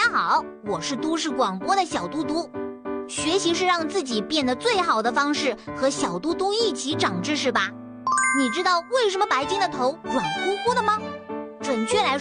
家好，我是都市广播的小嘟嘟。学习是让自己变得最好的方式，和小嘟嘟一起长知识吧。你知道为什么白鲸的头软乎乎的吗？准确来说，